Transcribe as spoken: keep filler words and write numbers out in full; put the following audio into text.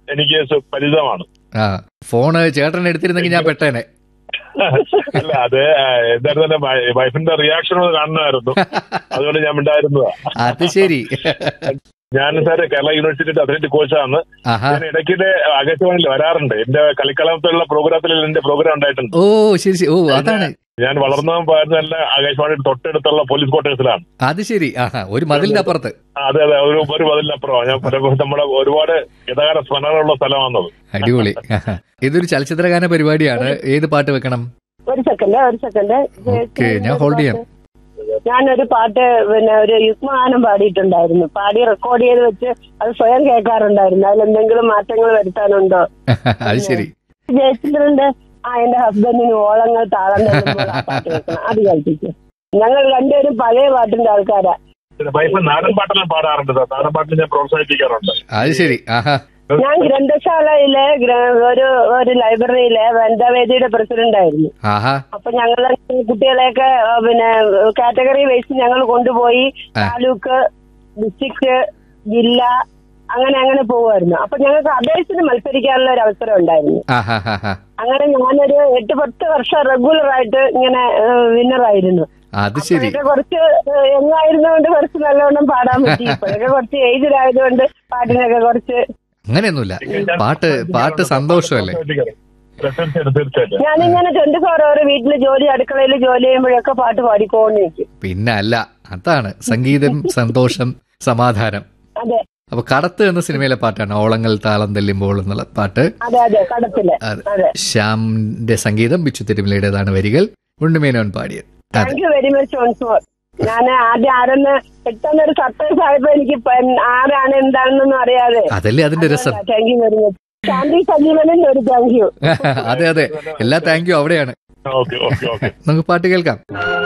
എനിക്ക് സു- പരിചിതമാണ്. ആ ഫോണ് ചേട്ടൻ എടുത്തിരുന്നെങ്കിൽ ഞാൻ പെട്ടേനെ. അല്ല അത് എന്തായിരുന്നു എന്റെ വൈഫിന്റെ റിയാക്ഷൻ ഒന്ന് കാണണമായിരുന്നു, അതുകൊണ്ട് ഞാൻ ഉണ്ടായിരുന്നതാ. അത് ശരി. ഞാൻ സാറ് കേരള യൂണിവേഴ്സിറ്റിയുടെ അത്ലറ്റിക് കോച്ചാണ്. ആഹാ. ഞാൻ ഇടയ്ക്കിടെ ആകാശവാണിയിൽ വരാറുണ്ട്. എന്റെ കളിക്കളത്തിലുള്ള പ്രോഗ്രാമത്തിൽ എന്റെ പ്രോഗ്രാം ഉണ്ടായിട്ടുണ്ട്. ഓ ശരി ശരി. ഓ അതാണ്. ഞാൻ വളർന്നതും പോയിരുന്നല്ല ആകാശവാണിയുടെ തൊട്ടടുത്തുള്ള പോലീസ് ക്വാർട്ടേഴ്സിലാണ്. അത് ശരി. ആഹാ. ഒരു മതിലിന്റെ അപ്പുറത്ത്. അതെ അതെ, ഒരു ഒരു മതിലിനപ്പുറമാണ്. ഞാൻ പലപ്പോഴും നമ്മുടെ ഒരുപാട് ഗതാഗത സ്മരണകളുള്ള സ്ഥലമാണത്. അടിപൊളി. ആഹാ. ഇതൊരു ചലച്ചിത്രഗാന പരിപാടിയാണ്. ഏത് പാട്ട് വെക്കണം? ഒരു സെക്കൻഡ് ഒരു സെക്കൻഡ് ഓക്കെ, ഞാൻ ഹോൾഡ് ചെയ്യാം. ഞാനൊരു പാട്ട് പിന്നെ ഒരു യുഗ്മഗാനം പാടിയിട്ടുണ്ടായിരുന്നു. പാടി റെക്കോർഡ് ചെയ്ത് വെച്ച് അത് സ്വയം കേൾക്കാറുണ്ടായിരുന്നു. അതിലെന്തെങ്കിലും മാറ്റങ്ങൾ വരുത്താനുണ്ടോ? അത് ശരി. ജയചന്ദ്രന്റെ ആ എന്റെ ഹസ്ബൻഡിന് ഓളങ്ങൾ താളം തരുമ്പോൾ ആ പാട്ട് കേൾക്കണം, അത് കേൾപ്പിക്കും. ഞങ്ങൾ രണ്ടുപേരും പഴയ പാട്ടിന്റെ ആൾക്കാരാ. വൈഫ് നാടൻ പാട്ടെല്ലാം പാടാറുണ്ട് സാർ. നാടൻ പാട്ടിൽ ഞാൻ പ്രോത്സാഹിപ്പിക്കാറുണ്ട്. അത് ശരി. ആഹാ. ഞാൻ ഗ്രന്ഥശാലയിലെ ഒരു ഒരു ലൈബ്രറിയിലെ വനിതാവേദിയുടെ പ്രസിഡന്റ് ആയിരുന്നു. ആഹാ. അപ്പൊ ഞങ്ങള് കുട്ടികളെയൊക്കെ പിന്നെ കാറ്റഗറി വൈസ് ഞങ്ങൾ കൊണ്ടുപോയി താലൂക്ക്, ഡിസ്ട്രിക്ട്, ജില്ല അങ്ങനെ അങ്ങനെ പോകുമായിരുന്നു. അപ്പൊ ഞങ്ങൾക്ക് അപേക്ഷന് മത്സരിക്കാനുള്ള ഒരു അവസരം ഉണ്ടായിരുന്നു. അങ്ങനെ ഞാനൊരു എട്ട് പത്ത് വർഷം റെഗുലർ ആയിട്ട് ഇങ്ങനെ വിന്നറായിരുന്നു. അത് ശരി. കുറച്ച് എങ്ങായിരുന്നോണ്ട് കുറച്ച് നല്ലവണ്ണം പാടാൻ പറ്റി. ഇപ്പോഴൊക്കെ കുറച്ച് ഏജിലായതുകൊണ്ട് പാട്ടിനൊക്കെ കുറച്ച് അങ്ങനെയൊന്നുമില്ല. പാട്ട് പാട്ട് സന്തോഷമല്ലേ. ഞാനിങ്ങനെ ട്വന്റി ഫോർ അവർ വീട്ടില് ജോലി, അടുക്കളയിൽ ജോലി ചെയ്യുമ്പോഴൊക്കെ പാട്ട് പാടിക്കോണ്ടിരിക്കും. പിന്നെ അല്ല, അതാണ് സംഗീതം, സന്തോഷം, സമാധാനം. അതെ. അപ്പൊ കടത്ത് എന്ന സിനിമയിലെ പാട്ടാണ് ഓളങ്ങൾ താളം തെല്ലുമ്പോൾ എന്നുള്ള പാട്ട്. അതെ അതെ, കടത്തില്. ശ്യാമിന്റെ സംഗീതം, ബിച്ചു തിരുമലയുടേതാണ് വരികൾ, ഉണ്ണുമേനോൻ പാടിയത്. Thank you very much ons more. ഞാൻ ആദ്യം ആരെന്ന് പെട്ടെന്നൊരു സർപ്രൈസ് ആയപ്പോ എനിക്ക് ആരാണ് എന്താണെന്നൊന്നും അറിയാതെ. അതല്ലേ അതിന്റെ രസം. Thank you very much. ശാന്തി സജീവനും ഒരു താങ്ക് യു. അതെ അതെ, എല്ലാ താങ്ക് യു അവിടെയാണ്. നമുക്ക് പാട്ട് കേൾക്കാം.